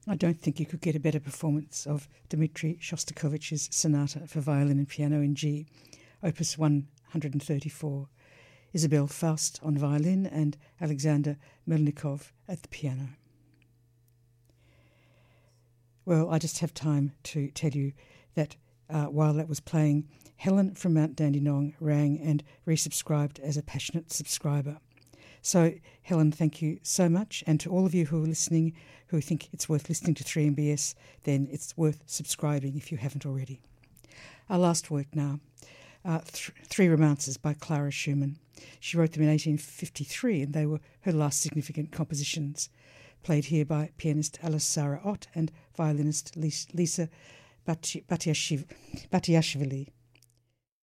I don't think you could get a better performance of Dmitri Shostakovich's Sonata for Violin and Piano in G, Opus 134, Isabel Faust on violin and Alexander Melnikov at the piano. Well, I just have time to tell you that while that was playing, Helen from Mount Dandenong rang and resubscribed as a passionate subscriber. So, Helen, thank you so much. And to all of you who are listening, who think it's worth listening to 3MBS, then it's worth subscribing if you haven't already. Our last work now, Three Romances by Clara Schumann. She wrote them in 1853, and they were her last significant compositions, played here by pianist Alice Sarah Ott and violinist Lisa Batiashvili.